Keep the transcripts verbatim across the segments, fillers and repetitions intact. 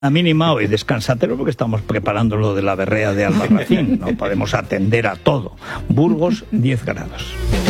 La mínima hoy, descansatelo porque estamos preparando lo de la berrea de Albarracín. No podemos atender a todo. Burgos, diez grados.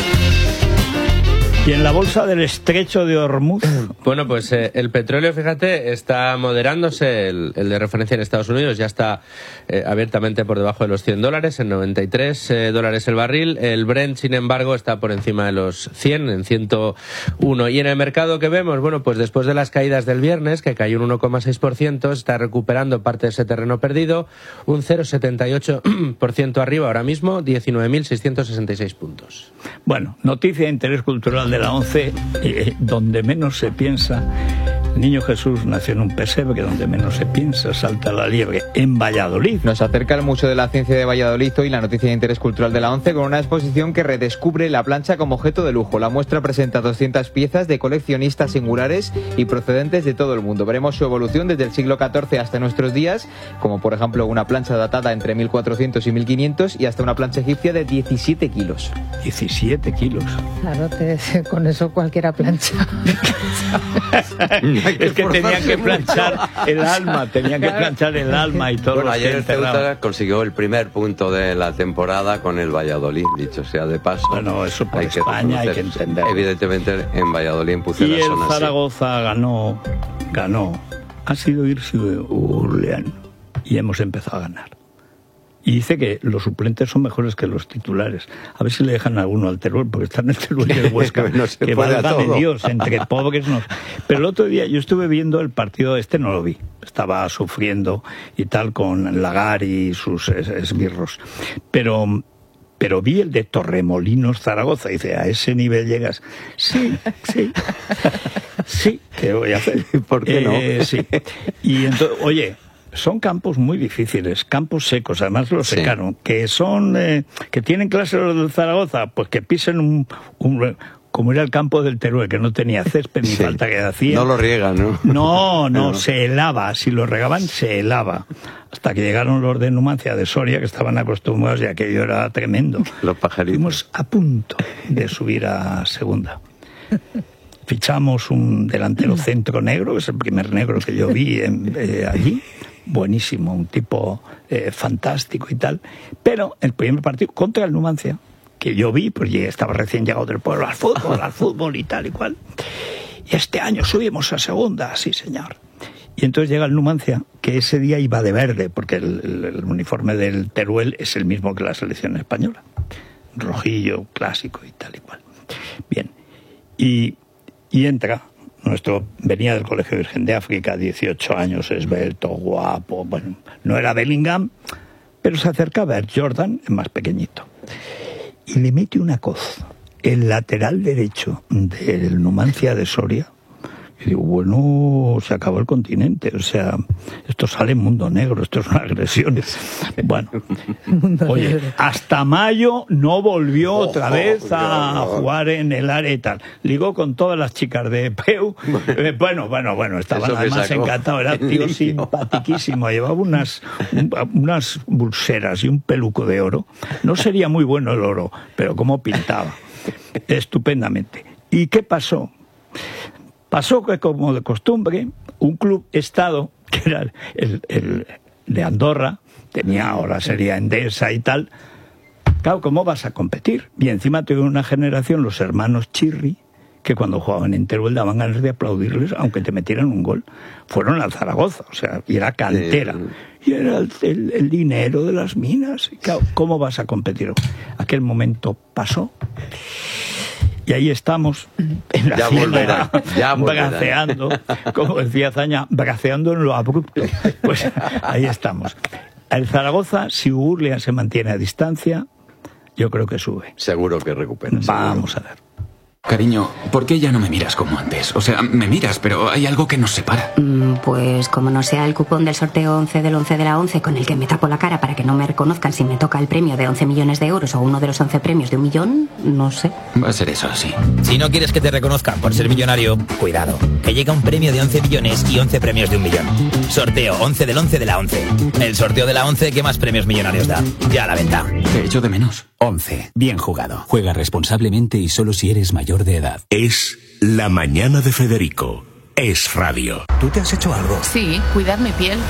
¿Y en la bolsa del estrecho de Hormuz? Bueno, pues eh, el petróleo, fíjate, está moderándose. El, el de referencia en Estados Unidos ya está eh, abiertamente por debajo de los cien dólares, en noventa y tres eh, dólares el barril. El Brent, sin embargo, está por encima de los cien, en ciento uno. Y en el mercado que vemos, bueno, pues después de las caídas del viernes, que cayó un uno coma seis por ciento, está recuperando parte de ese terreno perdido, un cero coma setenta y ocho por ciento arriba ahora mismo, diecinueve mil seiscientos sesenta y seis puntos. Bueno, noticia de interés cultural de la ONCE, eh, donde menos se piensa. El niño Jesús nació en un pesebre, donde menos se piensa, salta la liebre, en Valladolid. Nos acerca el Museo de la Ciencia de Valladolid hoy la noticia de interés cultural de la ONCE con una exposición que redescubre la plancha como objeto de lujo. La muestra presenta doscientas piezas de coleccionistas singulares y procedentes de todo el mundo. Veremos su evolución desde el siglo catorce hasta nuestros días, como por ejemplo una plancha datada entre mil cuatrocientos y mil quinientos y hasta una plancha egipcia de diecisiete kilos. diecisiete kilos. Claro, te, con eso cualquiera plancha. Es que tenían que planchar el alma, tenían que planchar el alma y todo. Bueno, ayer el Ceuta consiguió el primer punto de la temporada con el Valladolid, dicho sea de paso. Bueno, eso por hay España que hay que entender. Evidentemente en Valladolid, en Pucela, y el son así. Zaragoza ganó, ganó. Ha sido irse de Orleán y hemos empezado a ganar. Y dice que los suplentes son mejores que los titulares. A ver si le dejan a alguno al Teruel, porque está en el Teruel y el Huesca. No se que puede válgame todo. Dios, entre pobres no. Pero el otro día yo estuve viendo el partido este, no lo vi. Estaba sufriendo y tal con Lagar y sus es- esbirros. Pero... Pero vi el de Torremolinos Zaragoza. Y dice, ¿a ese nivel llegas? Sí, sí. Sí, ¿qué voy a hacer? ¿Por qué no? Eh, sí. Y entonces, oye, son campos muy difíciles, campos secos, además los Sí. secaron, que son, eh, que tienen clase los del Zaragoza, pues que pisen un, un como era el campo del Teruel, que no tenía césped ni Sí. falta que hacía. No lo riegan, ¿no? No, no, No. se helaba. Si lo regaban, se helaba. Hasta que llegaron los de Numancia, de Soria, que estaban acostumbrados y aquello era tremendo. Los pajaritos. Fuimos a punto de subir a segunda. Fichamos un delantero centro negro, que es el primer negro que yo vi en, eh, allí. Buenísimo, un tipo eh, fantástico y tal. Pero el primer partido contra el Numancia, que yo vi, pues ya estaba recién llegado del pueblo al fútbol, al fútbol y tal y cual. Y este año subimos a segunda, sí señor. Y entonces llega el Numancia, que ese día iba de verde, porque el, el, el uniforme del Teruel es el mismo que la selección española. Rojillo, clásico y tal y cual. Bien. Y, y entra, nuestro, venía del Colegio Virgen de África, dieciocho años, esbelto, guapo, bueno, no era Bellingham, pero se acercaba a Jordan, el más pequeñito. Y le mete una coz, el lateral derecho del Numancia de Soria. Y digo, bueno, se acabó el continente, o sea, esto sale en mundo negro, esto es una agresión. Bueno, oye, hasta mayo no volvió otra vez a jugar en el área y tal. Ligó con todas las chicas de Peu. Eh, bueno, bueno, bueno, estaban Eso me además sacó. encantados, era tío simpatiquísimo, llevaba unas, un- unas pulseras y un peluco de oro. No sería muy bueno el oro, pero cómo pintaba. Estupendamente. ¿Y qué pasó? Pasó que, como de costumbre, un club estado, que era el, el de Andorra, tenía ahora sería Endesa y tal. Claro, ¿cómo vas a competir? Y encima tuve una generación, los hermanos Chirri, que cuando jugaban en Teruel daban ganas de aplaudirles, aunque te metieran un gol. Fueron al Zaragoza, o sea, y era cantera. Y era el, el, el dinero de las minas. Y claro, ¿cómo vas a competir? Aquel momento pasó. Y ahí estamos, en la Ya ciénaga, volverá, ya volverá. braceando, como decía Zaña, braceando en lo abrupto. Pues ahí estamos. El Zaragoza, si Urlia se mantiene a distancia, yo creo que sube. Seguro que recupera. Vamos a ver. Cariño, ¿por qué ya no me miras como antes? O sea, me miras, pero hay algo que nos separa. Mm, Pues como no sea el cupón del sorteo once del once de la once con el que me tapo la cara para que no me reconozcan si me toca el premio de once millones de euros o uno de los once premios de un millón, no sé. Va a ser eso, sí. Si no quieres que te reconozcan por ser millonario, cuidado, que llega un premio de once millones y once premios de un millón. Sorteo once del once de la once. El sorteo de la once que más premios millonarios da. Ya a la venta. Te echo de menos. once. Bien jugado. Juega responsablemente y solo si eres mayor de edad. Es La Mañana de Federico, es radio. ¿Tú te has hecho algo? Sí, cuidar mi piel.